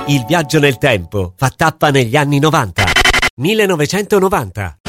Il viaggio nel tempo fa tappa negli anni 90. 1990.